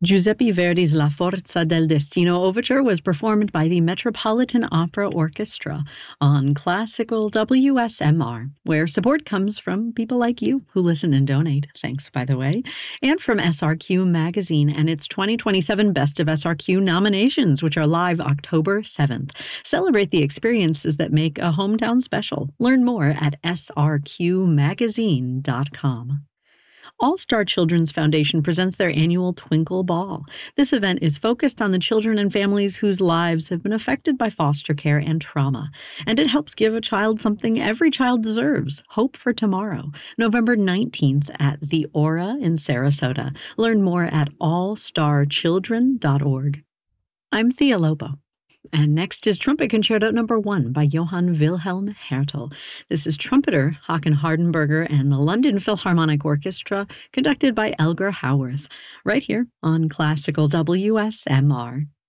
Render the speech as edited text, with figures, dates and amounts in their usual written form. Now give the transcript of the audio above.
Giuseppe Verdi's La Forza del Destino Overture was performed by the Metropolitan Opera Orchestra on Classical WSMR, where support comes from people like you who listen and donate. Thanks, by the way. And from SRQ Magazine and its 2027 Best of SRQ nominations, which are live October 7th. Celebrate the experiences that make a hometown special. Learn more at srqmagazine.com. All Star Children's Foundation presents their annual Twinkle Ball. This event is focused on the children and families whose lives have been affected by foster care and trauma, and it helps give a child something every child deserves, hope for tomorrow. November 19th at the Aura in Sarasota. Learn more at allstarchildren.org. I'm Thea Lobo. And next is Trumpet Concerto No. 1 by Johann Wilhelm Hertel. This is trumpeter Håkan Hardenberger and the London Philharmonic Orchestra, conducted by Elgar Howarth, right here on Classical WSMR.